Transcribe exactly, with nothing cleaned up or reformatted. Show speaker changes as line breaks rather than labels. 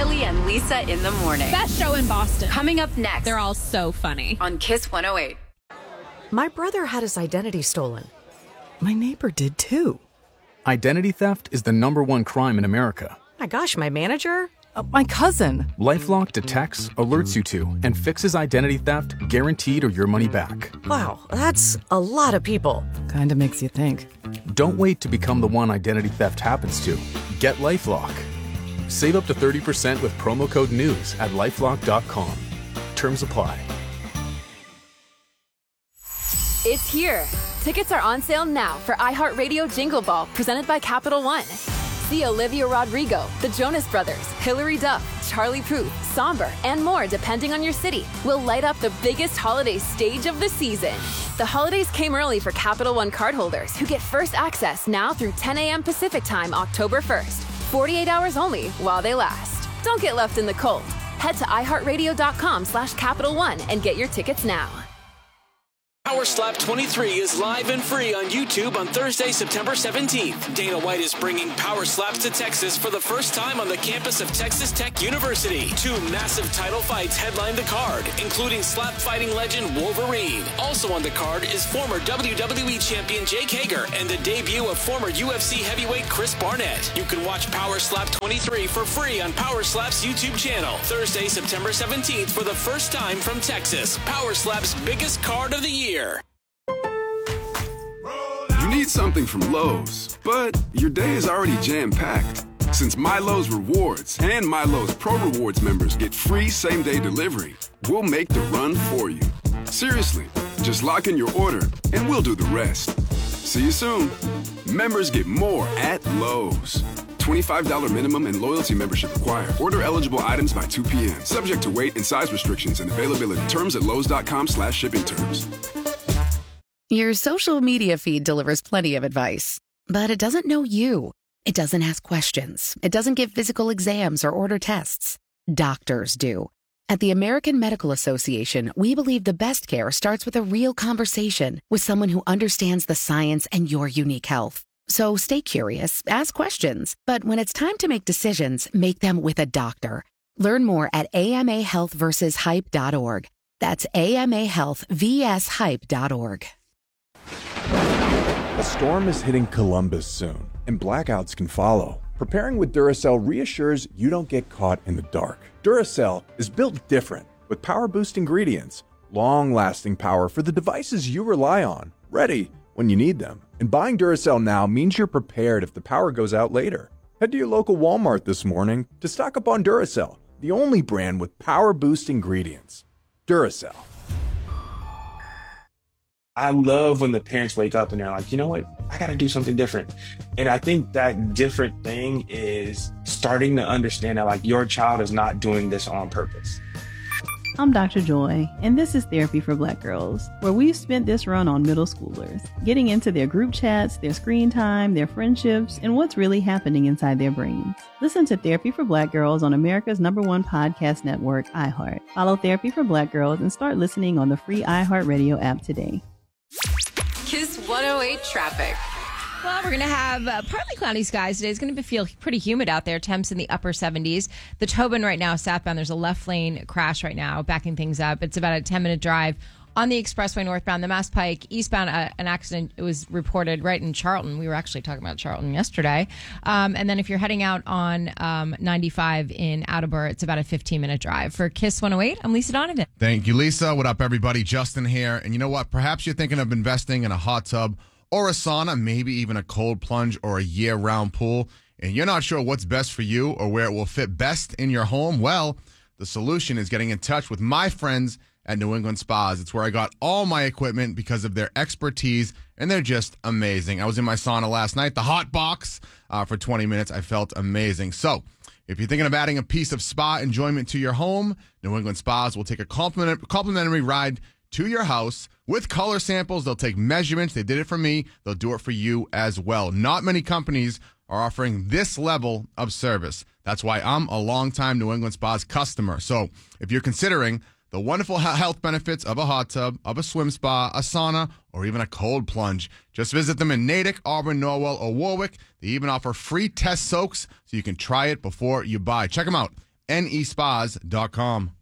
Carly and Lisa in the morning.
Best show in Boston.
Coming up next.
They're all so funny.
On Kiss one oh eight.
My brother had his identity stolen.
My neighbor did too.
Identity theft is the number one crime in America.
My gosh, my manager?
Uh, my cousin.
LifeLock detects, alerts you to, and fixes identity theft guaranteed or your money back.
Wow, that's a lot of people.
Kinda makes you think.
Don't wait to become the one identity theft happens to. Get LifeLock. Save up to thirty percent with promo code NEWS at lifelock dot com. Terms apply.
It's here. Tickets are on sale now for iHeartRadio Jingle Ball, presented by Capital One. See Olivia Rodrigo, the Jonas Brothers, Hilary Duff, Charlie Puth, Somber, and more depending on your city. Will light up the biggest holiday stage of the season. The holidays came early for Capital One cardholders who get first access now through ten a.m. Pacific Time, October first. forty-eight hours only while they last. Don't get left in the cold. Head to iHeartRadio.com slash Capital One and get your tickets now.
Power Slap twenty-three is live and free on YouTube on Thursday, September seventeenth. Dana White is bringing Power Slaps to Texas for the first time on the campus of Texas Tech University. Two massive title fights headline the card, including slap fighting legend Wolverine. Also on the card is former W W E champion Jake Hager and the debut of former U F C heavyweight Chris Barnett. You can watch Power Slap twenty-three for free on Power Slap's YouTube channel. Thursday, September seventeenth for the first time from Texas. Power Slap's biggest card of the year.
You need something from Lowe's, but your day is already jam-packed. Since MyLowe's Rewards and MyLowe's Pro Rewards members get free same-day delivery, we'll make the run for you. Seriously, just lock in your order and we'll do the rest. See you soon. Members get more at Lowe's. twenty-five dollars minimum and loyalty membership required. Order eligible items by two p.m. Subject to weight and size restrictions and availability. Terms at lowes.com slash shipping terms.
Your social media feed delivers plenty of advice, but it doesn't know you. It doesn't ask questions. It doesn't give physical exams or order tests. Doctors do. At the American Medical Association, we believe the best care starts with a real conversation with someone who understands the science and your unique health. So stay curious, ask questions, but when it's time to make decisions, make them with a doctor. Learn more at A M A health versus hype dot org. That's A M A health versus hype dot org.
A storm is hitting Columbus soon, and blackouts can follow. Preparing with Duracell reassures you don't get caught in the dark. Duracell is built different, with power-boost ingredients, long-lasting power for the devices you rely on, ready when you need them. And buying Duracell now means you're prepared if the power goes out later. Head to your local Walmart this morning to stock up on Duracell, the only brand with power-boost ingredients. Duracell.
I love when the parents wake up and they're like, you know what, I got to do something different. And I think that different thing is starting to understand that like your child is not doing this on purpose.
I'm Doctor Joy, and this is Therapy for Black Girls, where we've spent this run on middle schoolers, getting into their group chats, their screen time, their friendships, and what's really happening inside their brains. Listen to Therapy for Black Girls on America's number one podcast network, iHeart. Follow Therapy for Black Girls and start listening on the free iHeartRadio app today.
Kiss one oh eight traffic.
Well, we're going to have uh, partly cloudy skies today. It's going to feel pretty humid out there. Temps in the upper seventies. The Tobin right now, southbound, there's a left lane crash right now, backing things up. It's about a ten-minute drive on the expressway northbound. The Mass Pike eastbound, uh, an accident was reported right in Charlton. We were actually talking about Charlton yesterday. Um, and then if you're heading out on um, ninety-five in Attleboro, it's about a fifteen-minute drive. For Kiss one oh eight, I'm Lisa Donovan.
Thank you, Lisa. What up, everybody? Justin here. And you know what? Perhaps you're thinking of investing in a hot tub or a sauna, maybe even a cold plunge or a year-round pool, and you're not sure what's best for you or where it will fit best in your home. Well, the solution is getting in touch with my friends at New England Spas. It's where I got all my equipment because of their expertise, and they're just amazing. I was in my sauna last night, the hot box, uh, for twenty minutes. I felt amazing. So if you're thinking of adding a piece of spa enjoyment to your home, New England Spas will take a compliment, complimentary ride to your house with color samples. They'll take measurements. They did it for me. They'll do it for you as well. Not many companies are offering this level of service. That's why I'm a longtime New England Spas customer. So if you're considering the wonderful health benefits of a hot tub, of a swim spa, a sauna, or even a cold plunge, just visit them in Natick, Auburn, Norwell, or Warwick. They even offer free test soaks so you can try it before you buy. Check them out N E spas dot com.